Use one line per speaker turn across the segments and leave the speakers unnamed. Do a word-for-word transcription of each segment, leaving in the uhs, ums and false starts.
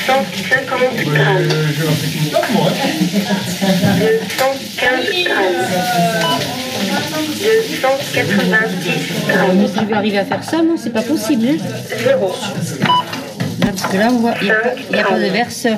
cent cinquante grammes, deux cent quinze grammes, deux cent quatre-vingt-dix grammes.
Tu vas arriver à faire ça, non? C'est pas possible. Hein?
Zéro.
Là, parce que là, on voit, il n'y a, a pas de verseur.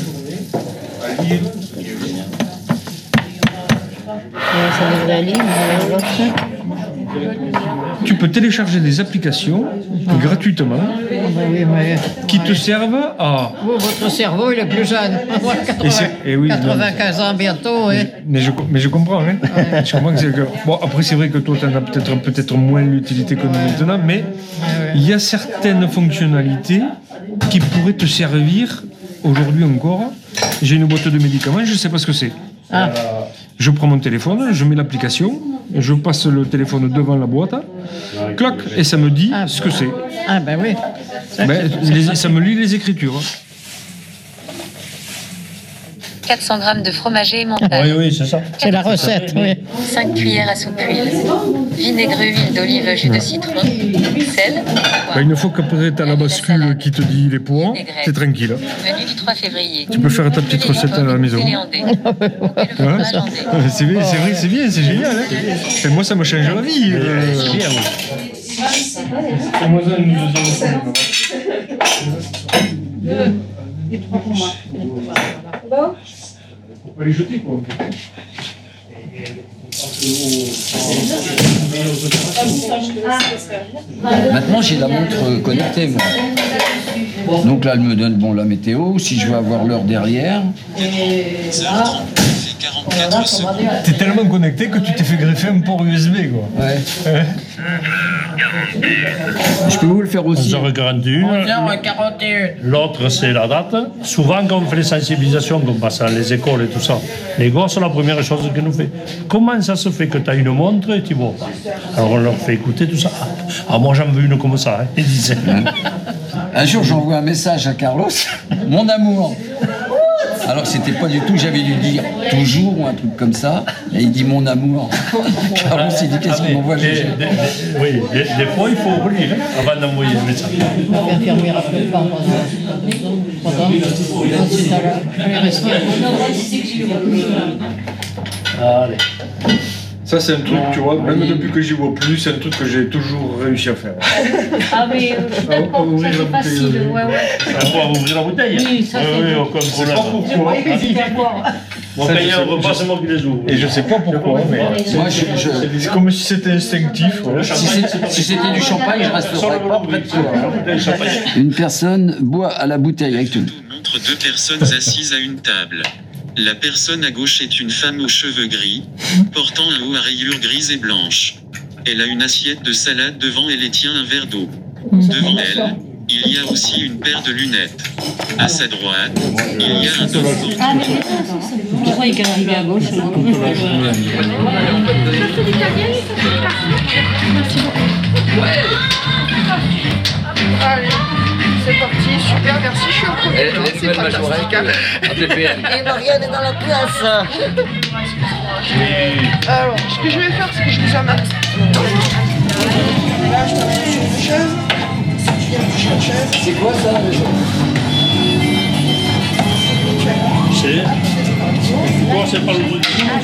Ouais, ça devrait aller, mais on va voir ça.
Tu peux télécharger des applications ah. gratuitement
oui, oui, oui.
qui te servent à...
Vous, votre cerveau, il est plus jeune. quatre-vingts, et oui, quatre-vingt-quinze ans bientôt. Oui.
Mais, mais, je, mais je comprends. Hein. Ouais. Je comprends que c'est que... Bon, après, c'est vrai que toi, tu en as peut-être, peut-être moins l'utilité que nous ouais. maintenant, mais il ouais. y a certaines fonctionnalités qui pourraient te servir aujourd'hui encore. J'ai une boîte de médicaments, je ne sais pas ce que c'est. Ah. Je prends mon téléphone, je mets l'application, je passe le téléphone devant la boîte, clac, et ça me dit ah, ce que c'est.
Ah ben oui.
Ben, les, ça me lit les écritures.
quatre cents grammes de fromager montagne.
Oui, oui, c'est ça.
C'est la recette, oui.
cinq cuillères à soupe huile. Vinaigre, huile d'olive, jus de citron, sel.
Ben, une fois qu'après tu as la bascule qui te dit les poids, t'es tranquille.
Menu du trois février.
Tu peux faire ta petite recette à la maison.
Ouais.
C'est bien, c'est vrai, c'est bien, c'est génial. Hein. Et moi, ça me change la vie. Euh... C'est bien, oui.
Et trois pour moi. Bon.
On peut les jeter, quoi.
Maintenant, j'ai la montre connectée, moi. Donc là, elle me donne bon, la météo, si je veux avoir l'heure derrière.
T'es tellement connecté que tu t'es fait greffer un port U S B, quoi.
Ouais. ouais. Je peux vous le faire aussi.
onze heures quarante et une.
onze heures quarante et une.
L'autre, c'est la date. Souvent, quand on fait les sensibilisations, qu'on passe dans les écoles et tout ça, les gosses, c'est la première chose qu'ils nous fait. Comment ça se fait que tu as une montre et tu vois pas? Alors, on leur fait écouter tout ça. Ah, moi, j'en veux une comme ça, hein, ils disaient.
Un jour, j'envoie un message à Carlos, mon amour. Alors c'était pas du tout, j'avais dû dire toujours ou un truc comme ça, et il dit mon amour. Carlos il dit qu'est-ce qu'il m'envoie les gens.
Oui, des, des fois il faut relire hein, avant d'envoyer le message.
L'infirmière a fait pas pendant.
Allez.
Ça, c'est un truc, tu vois, même depuis que j'y vois plus, c'est un truc que j'ai toujours réussi à faire.
Ah, mais euh, peut-être pas, ça c'est facile, ouais, ouais.
On va ouvrir la bouteille.
Oui, ça c'est...
Oui, aucun problème.
Je sais pas pourquoi.
Bon, quand il y a un repas, c'est moi qui les ouvre.
Et je sais pas pourquoi, mais
moi, je, je...
c'est comme si c'était instinctif. Ouais.
Si, si c'était du champagne, je resterais pas près de toi. Une personne boit à la bouteille avec tout.
Montre deux personnes assises à une table. La personne à gauche est une femme aux cheveux gris, portant un haut à rayures grises et blanches. Elle a une assiette de salade devant elle et tient un verre d'eau. Devant elle, il y a aussi une paire de lunettes. À sa droite, il y a un tampon.
Ah, mais je croyais qu'elle arrivait à gauche.
Allez, c'est parti, super, merci, je suis au premier plan, c'est fantastique.
Et Marianne est dans la classe.
Alors, ce que je vais faire, c'est que je vous amène. Là, je t'amène sur une chaise. Si tu viens toucher la chaise.
C'est quoi ça déjà?
C'est quoi? C'est pas le bruit.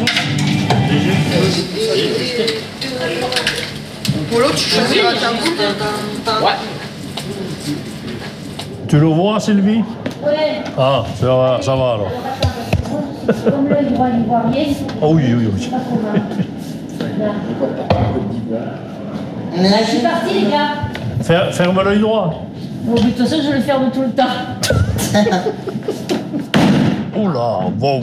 Polo, tu choisiras ta boule.
Ouais.
Tu le vois, Sylvie?
Ouais.
Ah, ça va, ça va alors.
Comme là, il va y voir rien.
Oh oui, oui, oui.
Je suis parti, les gars.
Fer- ferme l'œil droit.
Bon, de toute façon, je le ferme tout le temps.
Oh là, bon.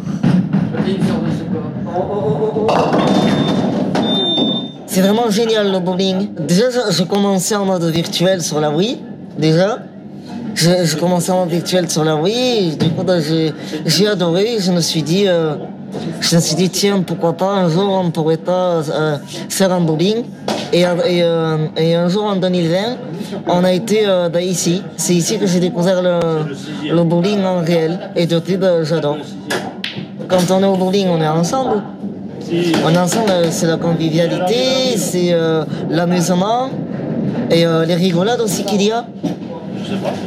C'est vraiment génial le bowling. Déjà, je, je commençais en mode virtuel sur la Wii. Déjà, je, je commençais en mode virtuel sur la Wii. Et du coup, bah, j'ai, j'ai adoré. Je me suis dit, euh, je me suis dit, tiens, pourquoi pas un jour on pourrait pas euh, faire un bowling. Et, et, euh, et un jour en deux mille vingt, on a été euh, bah, ici. C'est ici que j'ai découvert le, le bowling en réel. Et depuis, bah, j'adore. Quand on est au bowling, on est ensemble. On est ensemble, c'est la convivialité, c'est euh, l'amusement et euh, les rigolades aussi qu'il y a.